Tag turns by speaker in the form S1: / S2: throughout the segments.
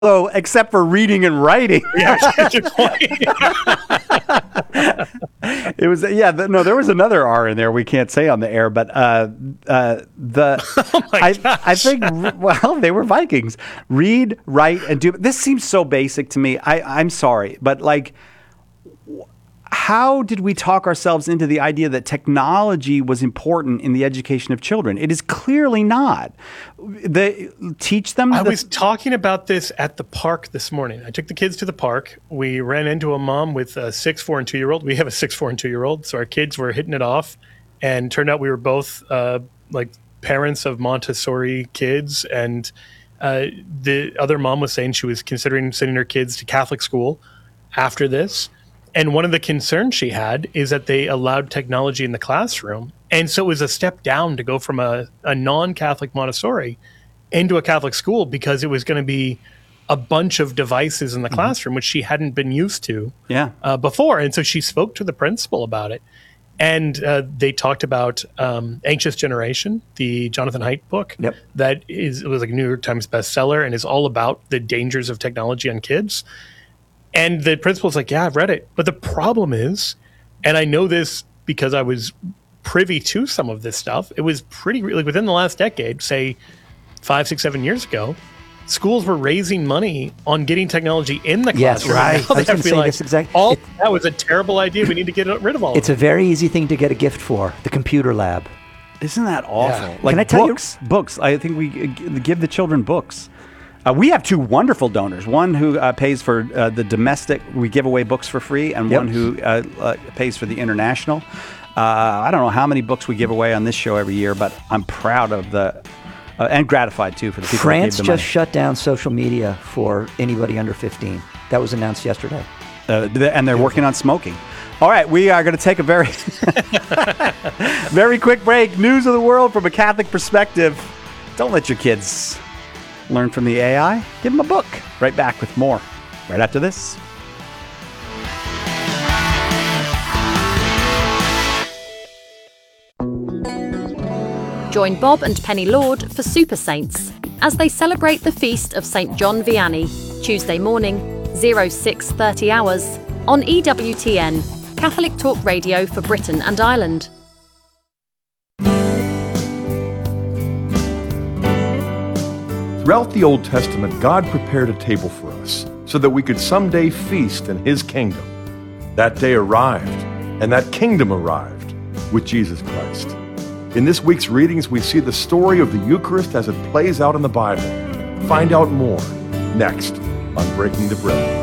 S1: Although, except for reading and writing.
S2: Yeah, good point.
S1: It was, there was another R in there we can't say on the air, but
S2: Oh my gosh.
S1: I think, well, they were Vikings. Read, write, and do. This seems so basic to me. I'm sorry, but like, how did we talk ourselves into the idea that technology was important in the education of children? It is clearly not. Teach them.
S2: I was talking about this at the park this morning. I took the kids to the park. We ran into a mom with a 6, 4, and 2-year-old. We have a 6, 4, and 2-year-old. So our kids were hitting it off, and turned out we were both like parents of Montessori kids. And the other mom was saying she was considering sending her kids to Catholic school after this. And one of the concerns she had is that they allowed technology in the classroom. And so it was a step down to go from a non-Catholic Montessori into a Catholic school, because it was going to be a bunch of devices in the classroom, which she hadn't been used to before. And so she spoke to the principal about it. And they talked about Anxious Generation, the Jonathan Haidt book.
S1: Yep.
S2: It was like a New York Times bestseller and is all about the dangers of technology on kids. And the principal's like, yeah, I've read it. But the problem is, and I know this because I was privy to some of this stuff, it was pretty, like within the last decade, say 5, 6, 7 years ago, schools were raising money on getting technology in the classroom.
S3: Yes, right.
S2: Now they have to be like, that was a terrible idea. We need to get rid of all of it.
S3: It's a very easy thing to get a gift for, the computer lab.
S1: Isn't that awful?
S3: Yeah.
S1: Like,
S3: Can I tell
S1: books. I think we give the children books. We have 2 wonderful donors. One who pays for the domestic, we give away books for free, and one who pays for the international. I don't know how many books we give away on this show every year, but I'm proud of and gratified too for the people
S3: France
S1: who gave the
S3: just shut down social media for anybody under 15. That was announced yesterday.
S1: And they're working on smoking. All right, we are going to take a very, very quick break. News of the world from a Catholic perspective. Don't let your kids learn from the AI. Give them a book. Right back with more right after this.
S4: Join Bob and Penny Lord for Super Saints as they celebrate the feast of St. John Vianney, Tuesday morning, 06:30 hours, on EWTN, Catholic Talk Radio for Britain and Ireland.
S5: Throughout the Old Testament, God prepared a table for us so that we could someday feast in His kingdom. That day arrived, and that kingdom arrived with Jesus Christ. In this week's readings, we see the story of the Eucharist as it plays out in the Bible. Find out more next on Breaking the Bread.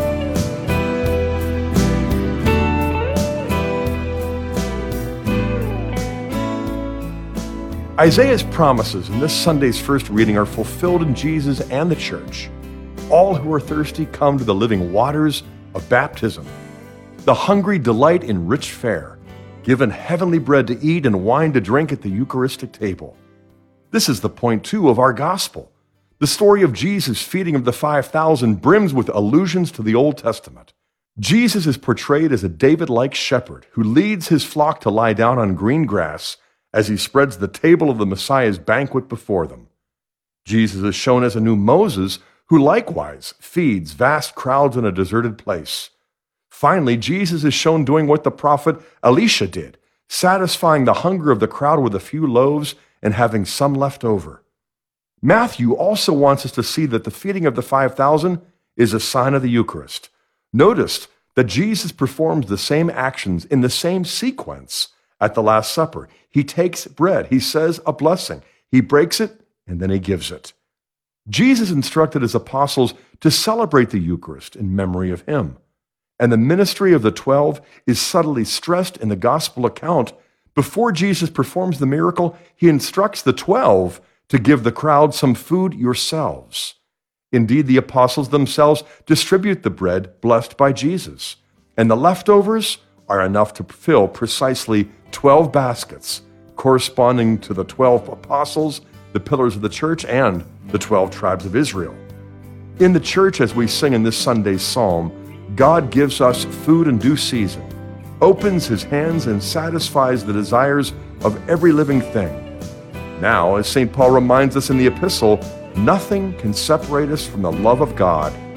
S5: Isaiah's promises in this Sunday's first reading are fulfilled in Jesus and the church. All who are thirsty come to the living waters of baptism. The hungry delight in rich fare, given heavenly bread to eat and wine to drink at the Eucharistic table. This is the point, too, of our gospel. The story of Jesus' feeding of the 5,000 brims with allusions to the Old Testament. Jesus is portrayed as a David-like shepherd who leads his flock to lie down on green grass as he spreads the table of the Messiah's banquet before them. Jesus is shown as a new Moses who likewise feeds vast crowds in a deserted place. Finally, Jesus is shown doing what the prophet Elisha did, satisfying the hunger of the crowd with a few loaves and having some left over. Matthew also wants us to see that the feeding of the 5,000 is a sign of the Eucharist. Notice that Jesus performs the same actions in the same sequence at the Last Supper. He takes bread, he says a blessing, he breaks it, and then he gives it. Jesus instructed his apostles to celebrate the Eucharist in memory of him. And the ministry of the 12 is subtly stressed in the gospel account. Before Jesus performs the miracle, he instructs the 12 to give the crowd some food yourselves. Indeed, the apostles themselves distribute the bread blessed by Jesus, and the leftovers are enough to fill precisely 12 baskets, corresponding to the 12 apostles, the pillars of the church, and the 12 tribes of Israel. In the church, as we sing in this Sunday's psalm, God gives us food in due season, opens his hands and satisfies the desires of every living thing. Now, as St. Paul reminds us in the epistle, Nothing can separate us from the love of God